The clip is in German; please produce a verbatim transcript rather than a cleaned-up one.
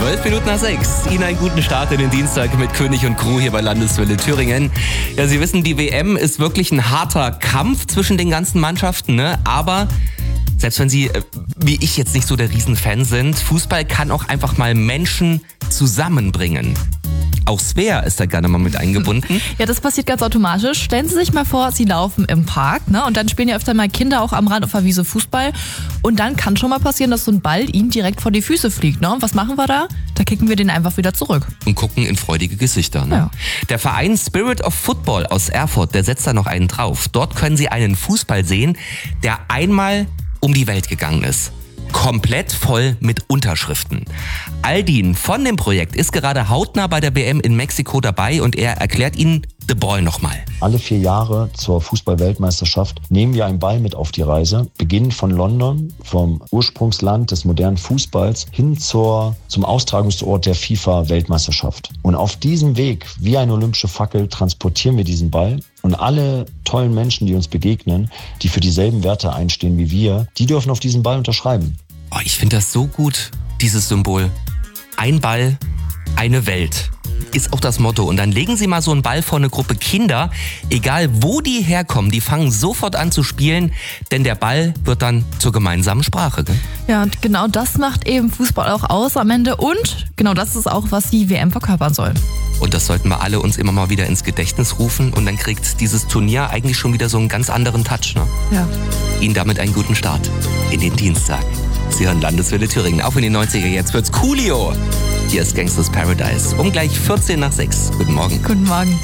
Zwölf Minuten nach sechs. Ihnen einen guten Start in den Dienstag mit König und Crew hier bei Landeswelle Thüringen. Ja, Sie wissen, die W M ist wirklich ein harter Kampf zwischen den ganzen Mannschaften, ne? Aber selbst wenn Sie, wie ich, jetzt nicht so der Riesenfan sind, Fußball kann auch einfach mal Menschen zusammenbringen. Auch Svea ist da gerne mal mit eingebunden. Ja, das passiert ganz automatisch. Stellen Sie sich mal vor, Sie laufen im Park, ne? Und dann spielen ja öfter mal Kinder auch am Rand auf der Wiese Fußball. Und dann kann schon mal passieren, dass so ein Ball Ihnen direkt vor die Füße fliegt. Ne? Und was machen wir da? Da kicken wir den einfach wieder zurück. Und gucken in freudige Gesichter. Ne? Ja. Der Verein Spirit of Football aus Erfurt, der setzt da noch einen drauf. Dort können Sie einen Fußball sehen, der einmal um die Welt gegangen ist. Komplett voll mit Unterschriften. Aldin von dem Projekt ist gerade hautnah bei der W M in Mexiko dabei und er erklärt Ihnen The Ball nochmal. Alle vier Jahre zur Fußball-Weltmeisterschaft nehmen wir einen Ball mit auf die Reise, beginnend von London, vom Ursprungsland des modernen Fußballs, hin zur, zum Austragungsort der FIFA-Weltmeisterschaft. Und auf diesem Weg, wie eine olympische Fackel, transportieren wir diesen Ball. Und alle tollen Menschen, die uns begegnen, die für dieselben Werte einstehen wie wir, die dürfen auf diesen Ball unterschreiben. Oh, ich finde das so gut, dieses Symbol. Ein Ball, eine Welt. Ist auch das Motto. Und dann legen Sie mal so einen Ball vor eine Gruppe Kinder, egal wo die herkommen, die fangen sofort an zu spielen, denn der Ball wird dann zur gemeinsamen Sprache. Gell? Ja, und genau das macht eben Fußball auch aus am Ende und genau das ist auch, was die W M verkörpern soll. Und das sollten wir alle uns immer mal wieder ins Gedächtnis rufen und dann kriegt dieses Turnier eigentlich schon wieder so einen ganz anderen Touch. Ne? Ja. Ihnen damit einen guten Start in den Dienstag. Sie hören Landeswelle Thüringen, auch in den neunziger, jetzt wird's Coolio. Hier ist Gangsters Paradise, um gleich vierzehn nach sechs. Guten Morgen. Guten Morgen.